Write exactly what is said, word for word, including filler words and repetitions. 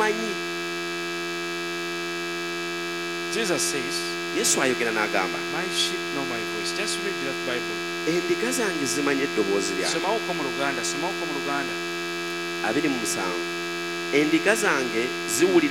bamumanyi. Jesus says, Yesu ayogera n'agamba, my sheep know my voice. Just read that Bible. endiga zange zimanyi eddoboozi lyange. Somawo ko mu Luganda, somawo ko mu Luganda. abiri mu musanvu endiga zange ziwulira